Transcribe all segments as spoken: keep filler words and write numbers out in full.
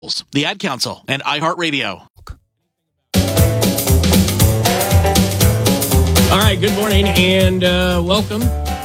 The Ad Council and iHeartRadio. All right, good morning and uh, welcome.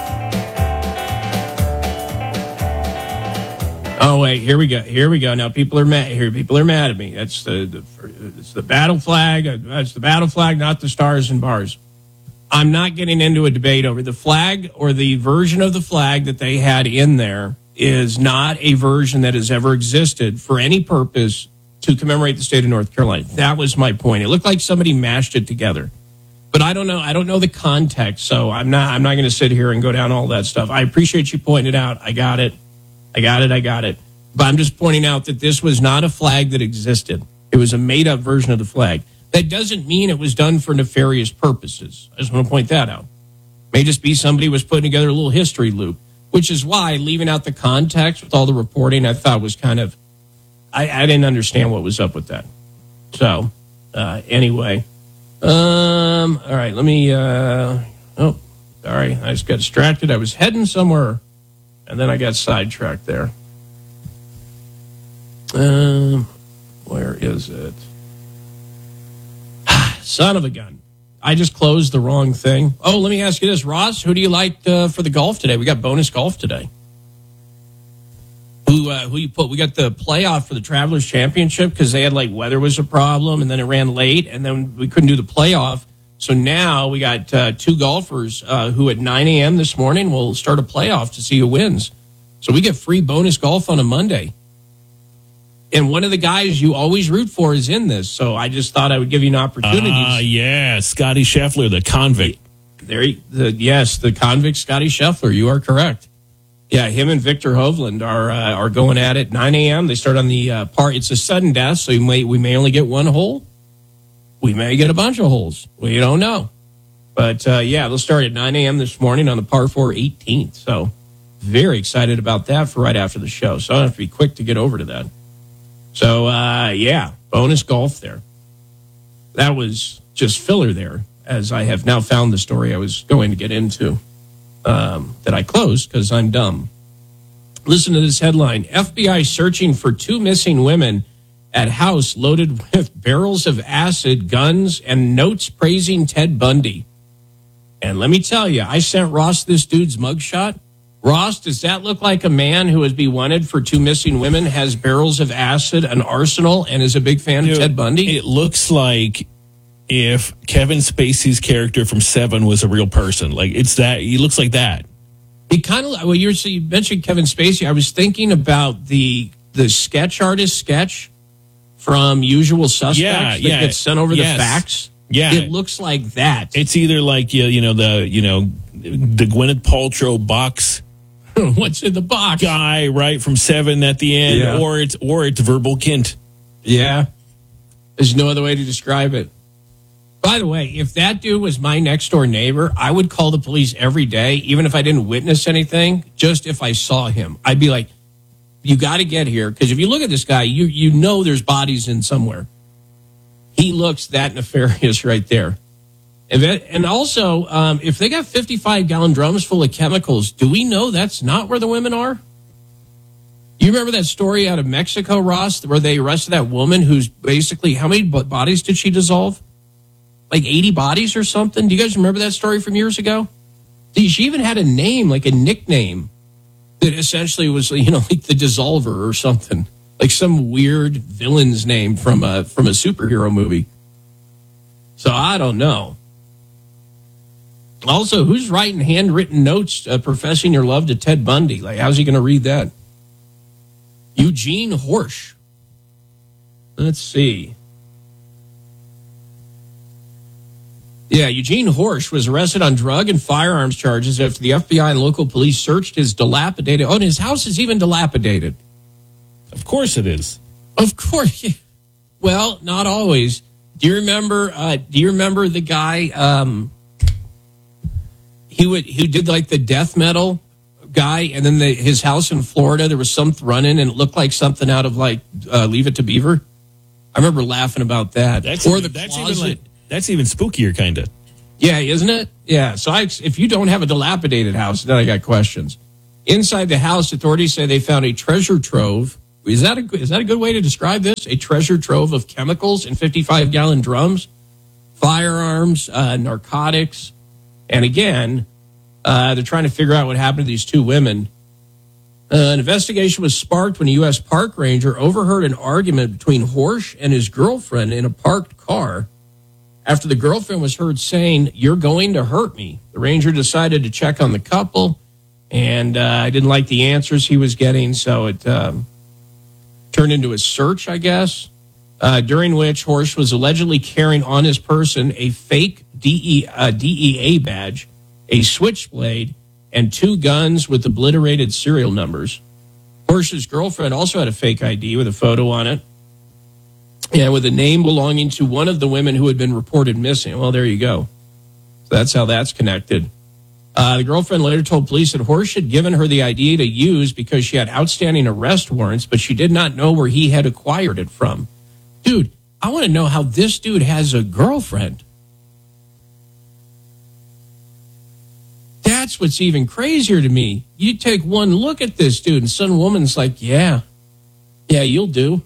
Oh wait, here we go. Here we go. Now people are mad. Here, people are mad at me. That's the, the it's the battle flag. That's the battle flag, not the stars and bars. I'm not getting into a debate over the flag or the version of the flag that they had in there is not a version that has ever existed for any purpose to commemorate the state of North Carolina. That was my point. It looked like somebody mashed it together. But I don't know. I don't know the context, so I'm not I'm not going to sit here and go down all that stuff. I appreciate you pointing it out. I got it. I got it. I got it. But I'm just pointing out that this was not a flag that existed. It was a made-up version of the flag. That doesn't mean it was done for nefarious purposes. I just want to point that out. May just be somebody was putting together a little history loop, which is why leaving out the context with all the reporting I thought was kind of, I, I didn't understand what was up with that. So, uh, anyway. Um, all right, let me, uh, oh, sorry, I just got distracted. I was heading somewhere, and then I got sidetracked there. Um, where is it? Son of a gun. I just closed the wrong thing. Oh, let me ask you this, Ross, who do you like uh, for the golf today? We got bonus golf today. Who uh, who you put? We got the playoff for the Travelers Championship because they had like weather was a problem, and then it ran late, and then we couldn't do the playoff. So now we got uh, two golfers uh, who at nine a.m. this morning will start a playoff to see who wins. So we get free bonus golf on a Monday. And one of the guys you always root for is in this, so I just thought I would give you an opportunity. Ah, uh, yeah, Scotty Scheffler, the convict. There, the, yes, the convict Scotty Scheffler. You are correct. Yeah, him and Victor Hovland are uh, are going at it. nine a.m. They start on the uh, par. It's a sudden death, so you may, we may only get one hole. We may get a bunch of holes. We don't know. But, uh, yeah, they'll start at nine a.m. this morning on the par four eighteenth. So very excited about that for right after the show. So I have to be quick to get over to that. So, uh, yeah, bonus golf there. That was just filler there, as I have now found the story I was going to get into. Um, that I closed because I'm dumb. Listen to this headline. F B I searching for two missing women at house loaded with barrels of acid, guns, and notes praising Ted Bundy. And let me tell you, I sent Ross this dude's mugshot. Ross, does that look like a man who would be wanted for two missing women, has barrels of acid, an arsenal, and is a big fan Dude, of Ted Bundy? It looks like if Kevin Spacey's character from Seven was a real person. Like, it's that, he looks like that. He kind of, well, you're, so you mentioned Kevin Spacey. I was thinking about the the sketch artist sketch from Usual Suspects yeah, that yeah, gets sent over yes. the fax. Yeah. It looks like that. It's either like, you you know, the, you know, the Gwyneth Paltrow box. What's in the box? Guy, right, from Seven at the end, yeah. or it's or it's Verbal Kint. Yeah. There's no other way to describe it. By the way, if that dude was my next door neighbor, I would call the police every day, even if I didn't witness anything, just if I saw him. I'd be like, you got to get here. Because if you look at this guy, you you know there's bodies in somewhere. He looks that nefarious right there. And, that, and also, um, if they got fifty-five gallon drums full of chemicals, do we know that's not where the women are? You remember that story out of Mexico, Ross, where they arrested that woman who's basically, how many bodies did she dissolve? Like eighty bodies or something? Do you guys remember that story from years ago? She even had a name, like a nickname, that essentially was, you know, like the Dissolver or something. Like some weird villain's name from a, from a superhero movie. So I don't know. Also, who's writing handwritten notes uh, professing your love to Ted Bundy? Like, how's he going to read that? Eugene Horsch. Let's see. Yeah, Eugene Horsch was arrested on drug and firearms charges after the F B I and local police searched his dilapidated... Oh, and his house is even dilapidated. Of course it is. Of course. Well, not always. Do you remember... Uh, do you remember the guy... Um, he would who did like the death metal guy, and then the, his house in Florida, there was something running, and it looked like something out of like uh, Leave It to Beaver. I remember laughing about that. That's or even, the that's closet. even like, that's even spookier, kind of. Yeah, isn't it? Yeah. So I, if you don't have a dilapidated house, then I got questions. Inside the house, authorities say they found a treasure trove Is that a is that a good way to describe this? A treasure trove of chemicals in fifty-five gallon drums, firearms, uh, narcotics, and again, uh, they're trying to figure out what happened to these two women. Uh, an investigation was sparked when a U S park ranger overheard an argument between Horsch and his girlfriend in a parked car. After the girlfriend was heard saying, "You're going to hurt me," the ranger decided to check on the couple, and uh, I didn't like the answers he was getting, so it um, turned into a search, I guess, uh, during which Horsch was allegedly carrying on his person a fake D E, uh, D E A badge, a switchblade, and two guns with obliterated serial numbers. Horsch's girlfriend also had a fake I D with a photo on it, and with a name belonging to one of the women who had been reported missing. Well, there you go. So that's how that's connected. Uh, the girlfriend later told police that Horsch had given her the I D to use because she had outstanding arrest warrants, but she did not know where he had acquired it from. Dude, I want to know how this dude has a girlfriend. That's what's even crazier to me. You take one look at this dude, and some woman's like, yeah, yeah, you'll do.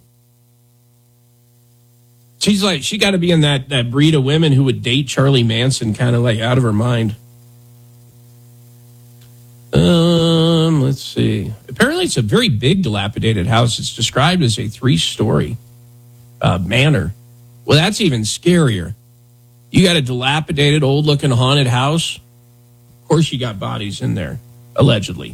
She's like, she got to be in that, that breed of women who would date Charlie Manson, kind of like out of her mind. Um, let's see. Apparently, it's a very big, dilapidated house. It's described as a three-story uh, manor. Well, that's even scarier. You got a dilapidated, old-looking haunted house. Of course, you got bodies in there, allegedly.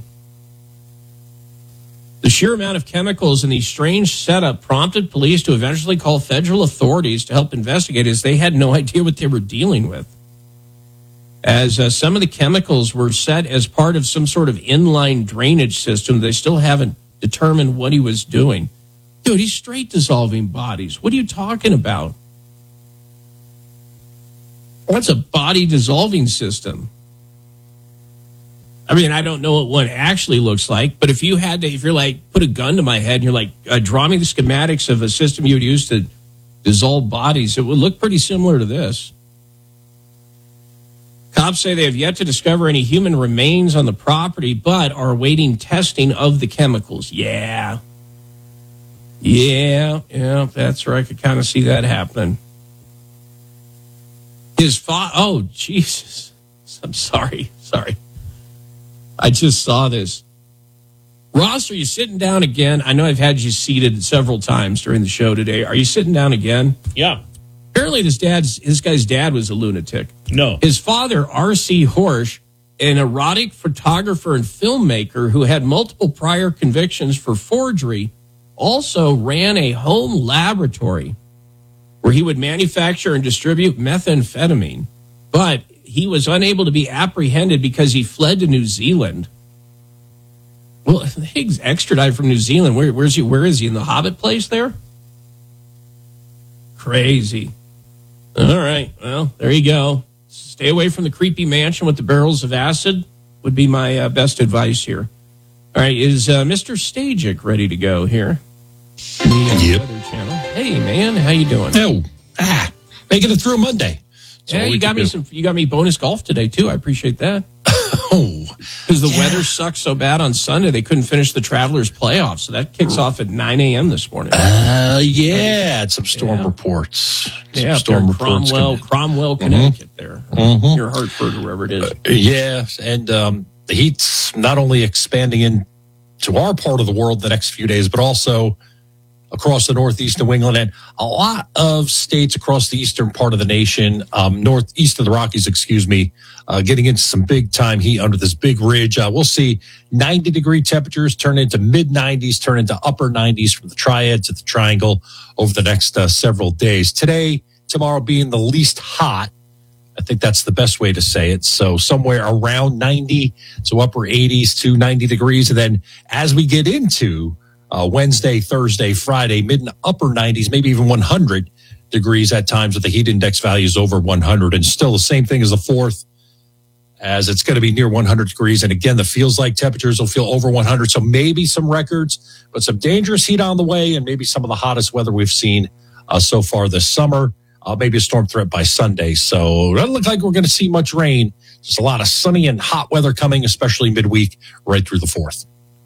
The sheer amount of chemicals in the strange setup prompted police to eventually call federal authorities to help investigate, as they had no idea what they were dealing with. As uh, some of the chemicals were set as part of some sort of inline drainage system, they still haven't determined what he was doing. Dude, he's straight dissolving bodies. What are you talking about? What's a body dissolving system? I mean, I don't know what one actually looks like, but if you had to, if you're like, put a gun to my head and you're like, uh, draw me the schematics of a system you would use to dissolve bodies, it would look pretty similar to this. Cops say they have yet to discover any human remains on the property, but are awaiting testing of the chemicals. Yeah. Yeah, yeah, that's right. I could kind of see that happening. His father, oh, Jesus. I'm sorry, sorry. I just saw this. Ross, are you sitting down again? I know I've had you seated several times during the show today. Are you sitting down again? Yeah. Apparently this dad's, this guy's dad was a lunatic. No. His father, R C Horsch, an erotic photographer and filmmaker who had multiple prior convictions for forgery, also ran a home laboratory where he would manufacture and distribute methamphetamine. But he was unable to be apprehended because he fled to New Zealand. Well, he's extradited from New Zealand. Where, where's he? Where is he? In the Hobbit place there? Crazy. All right. Well, there you go. Stay away from the creepy mansion with the barrels of acid would be my uh, best advice here. All right. Is uh, Mister Stajic ready to go here? The, uh, yep. Weather Channel. Hey, man. How you doing? Oh, ah, making it through Monday. Yeah, you got me do. some. You got me bonus golf today too. I appreciate that. Oh, because the yeah. weather sucked so bad on Sunday, they couldn't finish the Travelers playoffs. So that kicks off at nine a.m. this morning. Uh, yeah, it's some storm yeah. reports. Some yeah, storm reports. Cromwell, Cromwell, Connecticut. Mm-hmm. There, mm-hmm. Near Hartford or wherever it is. Uh, yeah, and um, the heat's not only expanding into our part of the world the next few days, but also across the northeast New England and a lot of states across the eastern part of the nation, um, northeast of the Rockies, excuse me, uh, getting into some big time heat under this big ridge. Uh, we'll see ninety degree temperatures turn into mid nineties, turn into upper nineties from the Triad to the Triangle over the next uh, several days. Today, tomorrow being the least hot. I think that's the best way to say it. So somewhere around ninety, so upper eighties to ninety degrees. And then as we get into Uh, Wednesday, Thursday, Friday, mid and upper nineties, maybe even one hundred degrees at times with the heat index values over one hundred. And still the same thing as the fourth, as it's going to be near one hundred degrees. And again, the feels like temperatures will feel over one hundred. So maybe some records, but some dangerous heat on the way and maybe some of the hottest weather we've seen uh, so far this summer. Uh, maybe a storm threat by Sunday. So it doesn't look like we're going to see much rain. Just a lot of sunny and hot weather coming, especially midweek right through the fourth.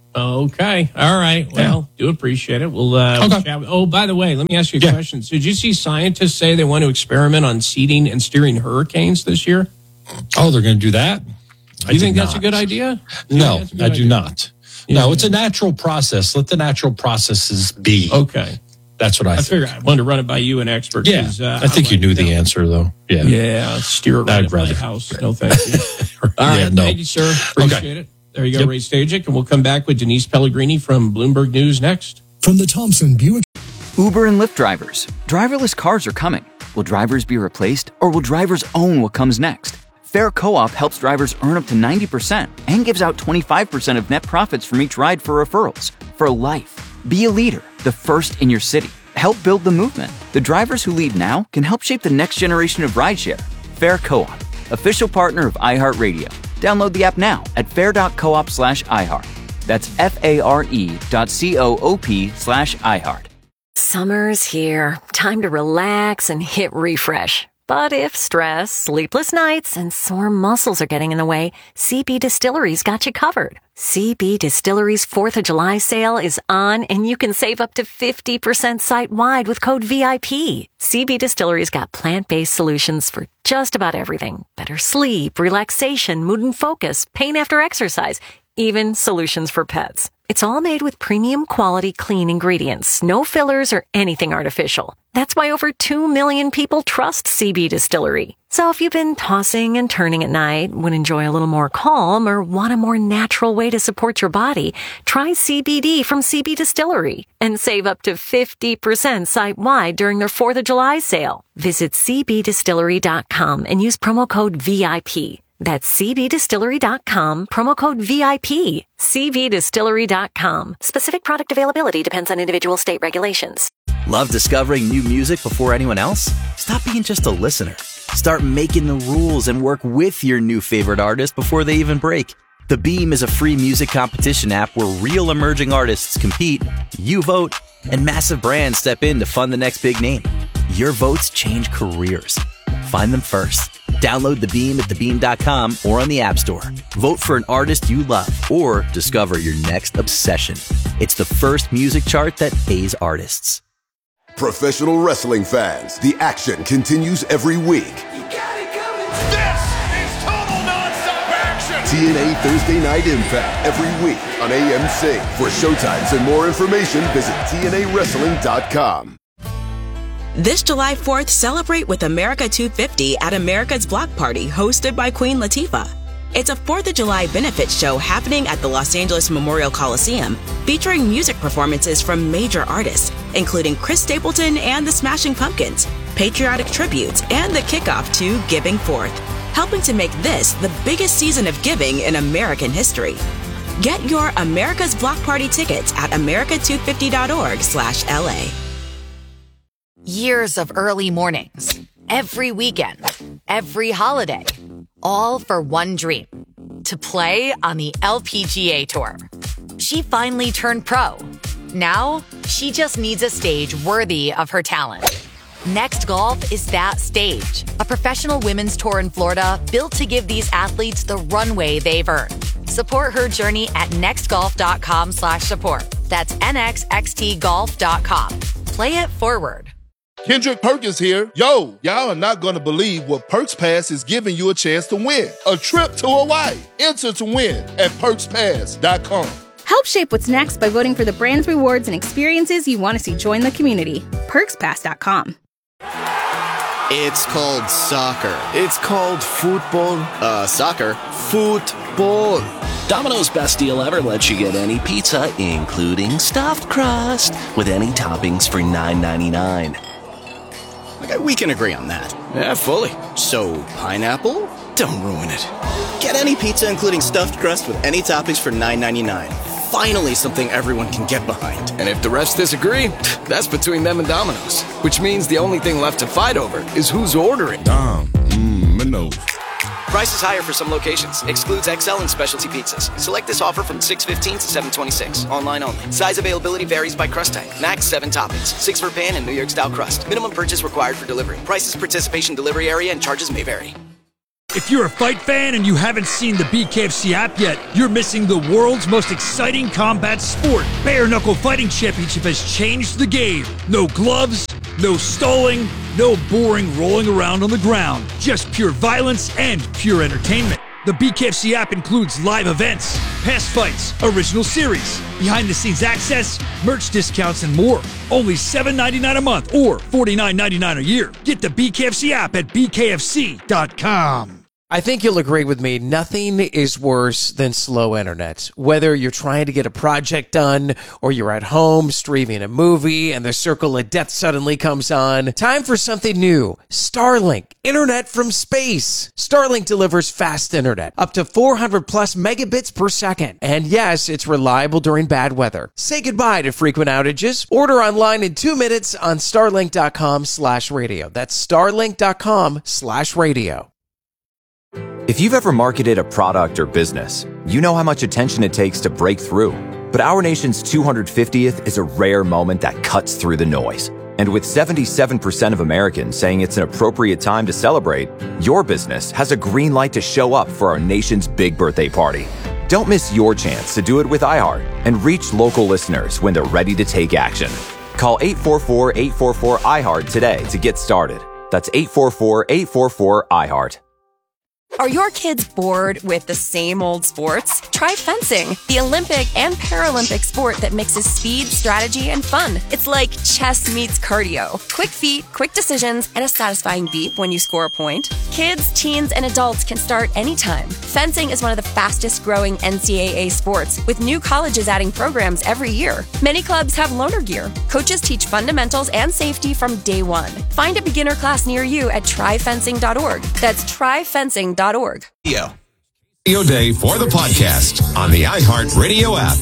Okay. All right. Well, do appreciate it. We'll, uh, Okay. chat. Oh, by the way, let me ask you a Yeah. question. So did you see scientists say they want to experiment on seeding and steering hurricanes this year? Oh, they're going to do that? Do you think that's a good idea? Do you No, think that's a good I do idea? not. Yeah. No, it's a natural process. Let the natural processes be. Okay. That's what I, I think. figured I wanted to run it by you, an expert. Yeah, 'cause, uh, I think I'm you like, knew the no. answer, though. Yeah. Yeah, steer it right I'd at my rather- house. No, thank you. All Yeah, right. no. Thank you, sir. Appreciate Okay. it. There you go, Yep. Ray Stajic. And we'll come back with Denise Pellegrini from Bloomberg News next. From the Thompson Buick. Uber and Lyft drivers. Driverless cars are coming. Will drivers be replaced, or will drivers own what comes next? Fair Co-op helps drivers earn up to ninety percent and gives out twenty-five percent of net profits from each ride for referrals. For life. Be a leader, the first in your city. Help build the movement. The drivers who lead now can help shape the next generation of rideshare. Fair Co-op, official partner of iHeartRadio. Download the app now at fair.coop slash iHeart. That's F-A-R-E dot C-O-O-P slash iHeart. Summer's here. Time to relax and hit refresh. But if stress, sleepless nights, and sore muscles are getting in the way, C B Distillery's got you covered. C B Distillery's fourth of July sale is on, and you can save up to fifty percent site-wide with code V I P. C B Distillery's got plant-based solutions for just about everything. Better sleep, relaxation, mood and focus, pain after exercise, even solutions for pets. It's all made with premium quality clean ingredients, no fillers or anything artificial. That's why over two million people trust C B Distillery. So if you've been tossing and turning at night, would enjoy a little more calm, or want a more natural way to support your body, try C B D from C B Distillery and save up to fifty percent site-wide during their fourth of July sale. Visit c b distillery dot com and use promo code V I P. That's c b distillery dot com, promo code V I P. c b distillery dot com. Specific product availability depends on individual state regulations. Love discovering new music before anyone else? Stop being just a listener. Start making the rules and work with your new favorite artist before they even break. The Beam is a free music competition app where real emerging artists compete, you vote, and massive brands step in to fund the next big name. Your votes change careers. Find them first. Download The Beam at the beam dot com or on the App Store. Vote for an artist you love or discover your next obsession. It's the first music chart that pays artists. Professional wrestling fans, the action continues every week. This is total nonstop action. T N A Thursday Night Impact every week on A M C. For showtimes and more information, visit T N A wrestling dot com. This July fourth, celebrate with America two fifty at America's Block Party, hosted by Queen Latifah. It's a fourth of July benefit show happening at the Los Angeles Memorial Coliseum, featuring music performances from major artists, including Chris Stapleton and the Smashing Pumpkins, patriotic tributes, and the kickoff to Giving Forth, helping to make this the biggest season of giving in American history. Get your America's Block Party tickets at america two fifty dot org slash L A. Years of early mornings, every weekend, every holiday, all for one dream, to play on the L P G A Tour. She finally turned pro. Now, she just needs a stage worthy of her talent. Next Golf is that stage, a professional women's tour in Florida built to give these athletes the runway they've earned. Support her journey at nextgolf.com slash support. That's N X X T golf dot com. Play it forward. Kendrick Perkins here. Yo, y'all are not going to believe what Perks Pass is giving you a chance to win. A trip to Hawaii. Enter to win at perks pass dot com. Help shape what's next by voting for the brands, rewards, and experiences you want to see join the community. perks pass dot com. It's called soccer. It's called football. Uh, soccer. Football. Domino's best deal ever lets you get any pizza, including stuffed crust, with any toppings for nine ninety-nine. Okay, we can agree on that. Yeah, fully. So, pineapple? Don't ruin it. Get any pizza, including stuffed crust, with any toppings for nine ninety-nine. Finally, something everyone can get behind. And if the refs disagree, that's between them and Domino's. Which means the only thing left to fight over is who's ordering. Dom, mmm, Minos. Price is higher for some locations. Excludes X L and specialty pizzas. Select this offer from six fifteen to seven twenty-six. Online only. Size availability varies by crust type. Max seven toppings. Six for pan and New York style crust. Minimum purchase required for delivery. Prices, participation, delivery area, and charges may vary. If you're a fight fan and you haven't seen the B K F C app yet, you're missing the world's most exciting combat sport. Bare Knuckle Fighting Championship has changed the game. No gloves, no stalling, no boring rolling around on the ground. Just pure violence and pure entertainment. The B K F C app includes live events, past fights, original series, behind-the-scenes access, merch discounts, and more. Only seven dollars and ninety-nine cents a month or forty-nine dollars and ninety-nine cents a year. Get the B K F C app at B K F C dot com. I think you'll agree with me. Nothing is worse than slow internet. Whether you're trying to get a project done or you're at home streaming a movie and the circle of death suddenly comes on. Time for something new. Starlink. Internet from space. Starlink delivers fast internet. Up to four hundred plus megabits per second. And yes, it's reliable during bad weather. Say goodbye to frequent outages. Order online in two minutes on starlink.com slash radio. That's starlink.com slash radio. If you've ever marketed a product or business, you know how much attention it takes to break through. But our nation's two hundred fiftieth is a rare moment that cuts through the noise. And with seventy-seven percent of Americans saying it's an appropriate time to celebrate, your business has a green light to show up for our nation's big birthday party. Don't miss your chance to do it with iHeart and reach local listeners when they're ready to take action. Call eight four four, eight four four, I HEART today to get started. That's eight four four, eight four four, I HEART. Are your kids bored with the same old sports? Try fencing, the Olympic and Paralympic sport that mixes speed, strategy, and fun. It's like chess meets cardio. Quick feet, quick decisions, and a satisfying beep when you score a point. Kids, teens, and adults can start anytime. Fencing is one of the fastest growing N C double A sports, with new colleges adding programs every year. Many clubs have loaner gear. Coaches teach fundamentals and safety from day one. Find a beginner class near you at try fencing dot org. That's try fencing dot org. Radio Day for the podcast on the iHeartRadio app.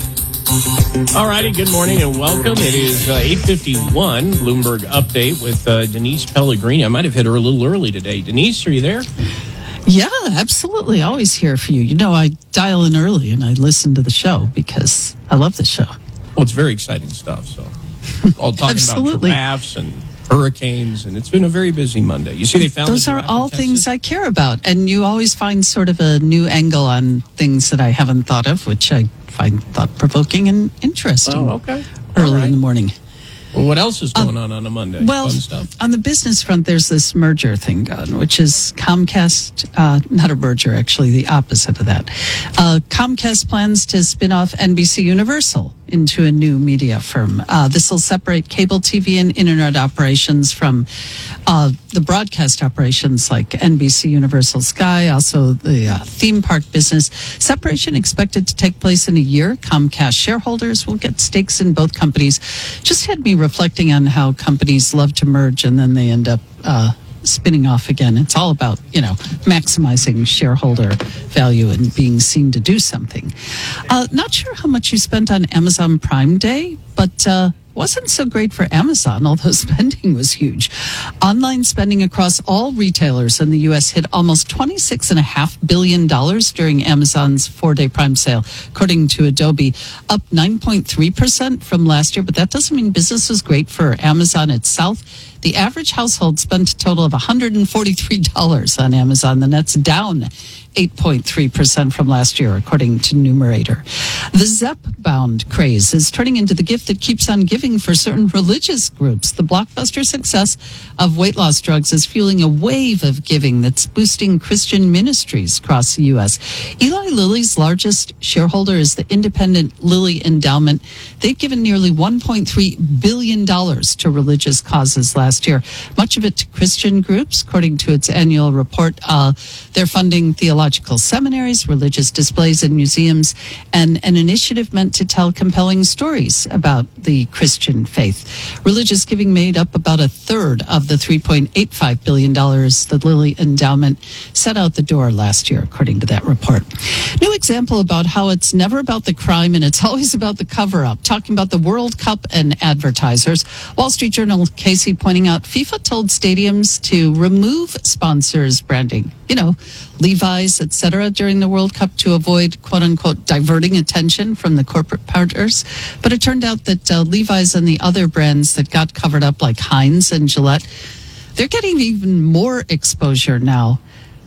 All righty, good morning and welcome. It is uh, eight fifty-one, Bloomberg Update with uh, Denise Pellegrini. I might have hit her a little early today. Denise, are you there? Yeah, absolutely. Always here for you. You know, I dial in early and I listen to the show because I love the show. Well, it's very exciting stuff. So, all talking absolutely. about giraffes and hurricanes, and it's been a very busy Monday. You see, they found those are all things I care about, and you always find sort of a new angle on things that I haven't thought of, which I find thought-provoking and interesting. Oh, okay. Early right. in the morning. Well, what else is going uh, on on a Monday? Well, Fun stuff. On the business front, there's this merger thing going, which is Comcast, uh, not a merger, actually, the opposite of that. Uh, Comcast plans to spin off N B C Universal into a new media firm. Uh, this will separate cable T V and internet operations from uh, the broadcast operations like N B C Universal Sky, also the uh, theme park business. Separation expected to take place in a year. Comcast shareholders will get stakes in both companies. Just had me reflecting on how companies love to merge and then they end up uh, spinning off again. It's all about, you know, maximizing shareholder value and being seen to do something. Uh, not sure how much you spent on Amazon Prime Day, but uh, wasn't so great for Amazon, although spending was huge. Online spending across all retailers in the U S hit almost twenty-six point five billion dollars during Amazon's four-day Prime sale, according to Adobe, up nine point three percent from last year. But that doesn't mean business was great for Amazon itself. The average household spent a total of one hundred forty-three dollars on Amazon, and that's down eight point three percent from last year, according to Numerator. The Zep-bound craze is turning into the gift that keeps on giving for certain religious groups. The blockbuster success of weight loss drugs is fueling a wave of giving that's boosting Christian ministries across the U S. Eli Lilly's largest shareholder is the independent Lilly Endowment. They've given nearly one point three billion dollars to religious causes last year, much of it to Christian groups, according to its annual report. Uh, they're funding theological seminaries, religious displays in museums, and an initiative meant to tell compelling stories about the Christian faith. Religious giving made up about a third of the three point eight five billion dollars the Lilly Endowment set out the door last year, according to that report. New example about how it's never about the crime and it's always about the cover-up. Talking about the World Cup and advertisers. Wall Street Journal Casey pointing out FIFA told stadiums to remove sponsors branding, you know, Levi's, et cetera, during the World Cup to avoid, quote unquote, diverting attention from the corporate partners. But it turned out that uh, Levi's and the other brands that got covered up, like Heinz and Gillette, they're getting even more exposure now.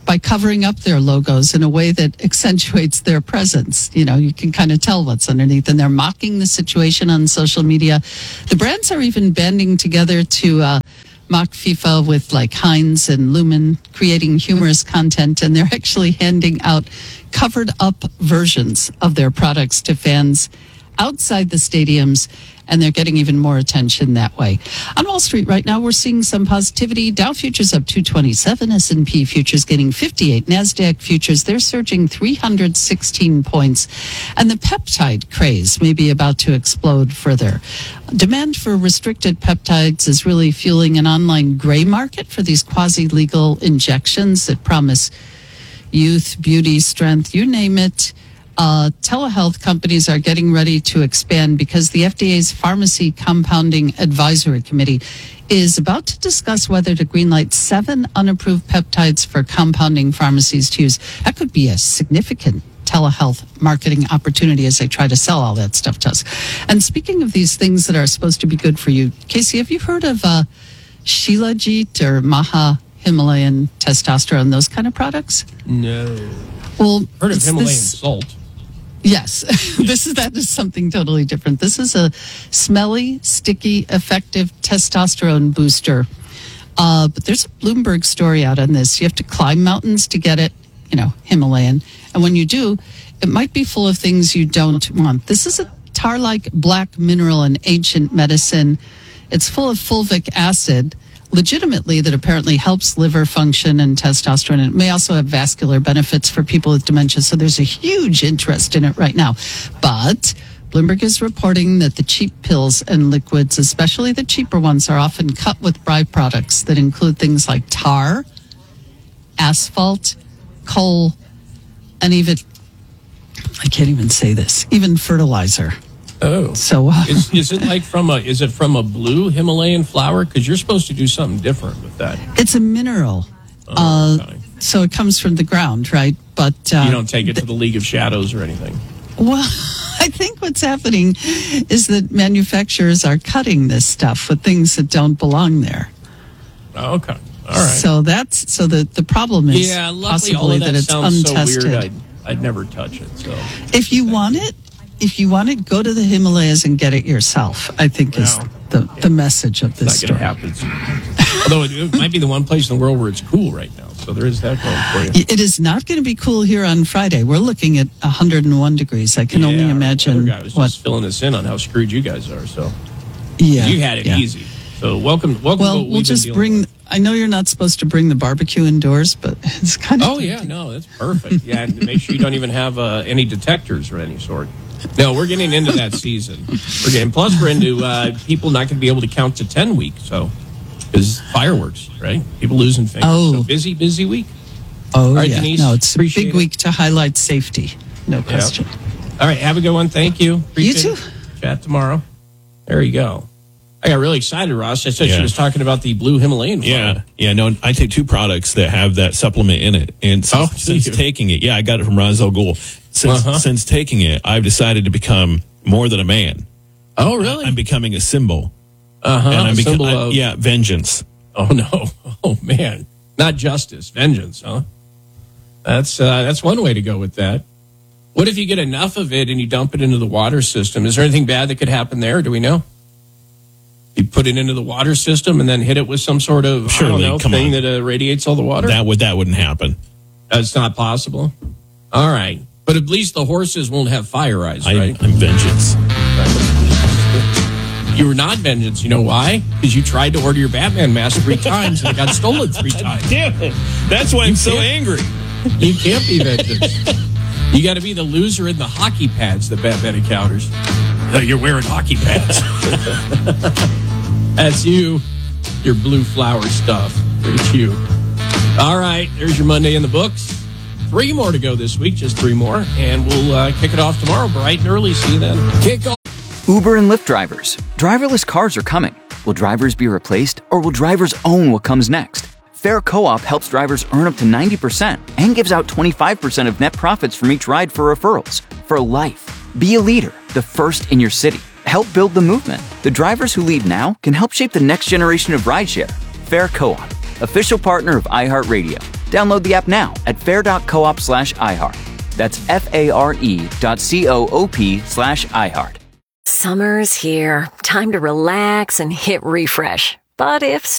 by covering up their logos in a way that accentuates their presence. You know, you can kind of tell what's underneath, and they're mocking the situation on social media. The brands are even banding together to uh, mock FIFA with like Heinz and Lumen, creating humorous content, and they're actually handing out covered up versions of their products to fans outside the stadiums, and they're getting even more attention that way. On Wall Street right now, we're seeing some positivity. Dow futures up two twenty-seven, S and P futures getting fifty-eight, NASDAQ futures, they're surging three hundred sixteen points, and the peptide craze may be about to explode further. Demand for restricted peptides is really fueling an online gray market for these quasi-legal injections that promise youth, beauty, strength, you name it. Uh, telehealth companies are getting ready to expand because the F D A's Pharmacy Compounding Advisory Committee is about to discuss whether to greenlight seven unapproved peptides for compounding pharmacies to use. That could be a significant telehealth marketing opportunity as they try to sell all that stuff to us. And speaking of these things that are supposed to be good for you, Casey, have you heard of uh, Shilajit or Maha Himalayan testosterone, those kind of products? No. Well, heard of it's Himalayan this- salt. Yes, this is that is something totally different. This is a smelly, sticky, effective testosterone booster. Uh, but there's a Bloomberg story out on this. You have to climb mountains to get it, you know, Himalayan. And when you do, it might be full of things you don't want. This is a tar-like black mineral in ancient medicine. It's full of fulvic acid, legitimately, that apparently helps liver function and testosterone. And it may also have vascular benefits for people with dementia. So there's a huge interest in it right now. But Bloomberg is reporting that the cheap pills and liquids, especially the cheaper ones, are often cut with byproducts that include things like tar, asphalt, coal, and even, I can't even say this, even fertilizer. Oh, so uh, is, is it like from a is it from a blue Himalayan flower? Because you're supposed to do something different with that. It's a mineral, Oh, okay. uh, so it comes from the ground, right? But uh, You don't take it to the League of Shadows or anything. well, I think what's happening is that manufacturers are cutting this stuff with things that don't belong there. Oh, okay, all right. So that's so the the problem is yeah, luckily possibly all of that, that it's sounds untested. so weird. I'd, I'd never touch it. So If you want it, if you want it, go to the Himalayas and get it yourself. I think is the, the message of this it's not story. going to happen. Although it, it might be the one place in the world where it's cool right now. So there is that going for you. It is not going to be cool here on Friday. We're looking at one hundred one degrees. I can only Yeah, imagine the other guy was what. just filling us in on how screwed you guys are. So Yeah, you had it yeah. easy. So welcome, welcome. to Well, what we'll we've just been bring. I know you're not supposed to bring the barbecue indoors, but it's kind of. Oh yeah, no, that's perfect. Yeah, and make sure you don't even have uh, any detectors of any sort. No, we're getting into that season. We're getting plus we're into uh, people not going to be able to count to ten week. So because fireworks, right? People losing fingers. Oh. So busy, busy week. Oh All right, yeah, Denise, no, it's a appreciate big it. week to highlight safety. No question. All right, have a good one. Thank you. Appreciate You it. Chat tomorrow. There you go. I got really excited, Ross. I said Yeah. she was talking about the blue Himalayan. Yeah, yeah. No, I take two products that have that supplement in it, and since, Oh, since you? taking it, yeah, I got it from Ra's al Ghul. Since Uh-huh. since taking it, I've decided to become more than a man. Oh, really? I'm becoming a symbol. Uh-huh. And I'm A beco- symbol I- of- yeah, vengeance. Oh no! Oh man! Not justice, vengeance, huh? That's uh, that's one way to go with that. What if you get enough of it and you dump it into the water system? Is there anything bad that could happen there? Do we know? You put it into the water system and then hit it with some sort of I Surely, don't know, come thing on. that uh, radiates all the water. That would that wouldn't happen. That's not possible. All right, but at least the horses won't have fire eyes, I, right? I'm vengeance. You were not vengeance. You know why? Because you tried to order your Batman mask three times and it got stolen three times. Damn it! That's why I'm so angry. You can't be vengeance. You got to be the loser in the hockey pads that Batman encounters. No, you're wearing hockey pads. That's you. Your blue flower stuff. Pretty cute. All right, there's your Monday in the books. Three more to go this week, just three more. And we'll uh, kick it off tomorrow bright and early. See you then. Kick off. Uber and Lyft drivers. Driverless cars are coming. Will drivers be replaced, or will drivers own what comes next? Fair Co-op helps drivers earn up to ninety percent and gives out twenty-five percent of net profits from each ride for referrals. For life. Be a leader, the first in your city. Help build the movement. The drivers who lead now can help shape the next generation of rideshare. Fair Co-op, official partner of iHeartRadio. Download the app now at fair.coop slash iHeart. That's F-A-R-E dot C-O-O-P slash iHeart. Summer's here. Time to relax and hit refresh. But if